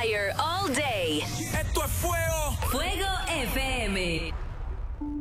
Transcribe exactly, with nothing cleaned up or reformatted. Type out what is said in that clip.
Fire all day. Esto es fuego. Fuego F M.